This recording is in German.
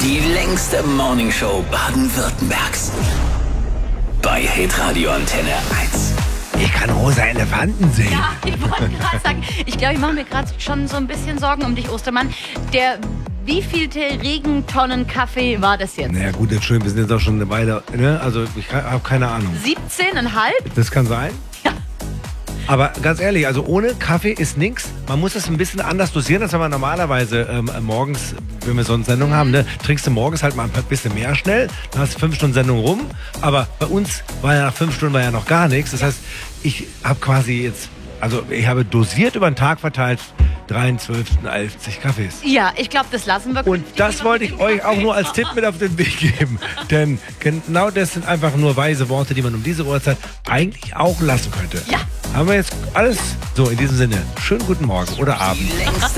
Die längste Morningshow Baden-Württembergs. Bei Hitradio Antenne 1. Ich kann rosa Elefanten sehen. Ja, ich wollte gerade sagen, ich glaube, ich mache mir gerade schon so ein bisschen Sorgen um dich, Ostermann. Wievielte Regentonnen Kaffee war das jetzt? Naja gut, jetzt schön, wir sind jetzt auch schon eine Weile, ne? Also ich habe keine Ahnung. 17,5? Das kann sein. Ja. Aber ganz ehrlich, also ohne Kaffee ist nichts. Man muss es ein bisschen anders dosieren, als wenn man normalerweise morgens, wenn wir so eine Sendung haben, ne, trinkst du morgens halt mal ein bisschen mehr schnell. Dann hast du 5 Stunden Sendung rum. Aber bei uns war ja nach 5 Stunden noch gar nichts. Das heißt, ich habe quasi jetzt, also ich habe dosiert über den Tag verteilt 23, 11 Kaffees. Ja, ich glaube, das lassen wir. Und das wollte ich euch auch nur als Tipp mit auf den Weg geben. Denn genau das sind einfach nur weise Worte, die man um diese Uhrzeit eigentlich auch lassen könnte. Ja. Haben wir jetzt alles so in diesem Sinne. Schönen guten Morgen oder Abend.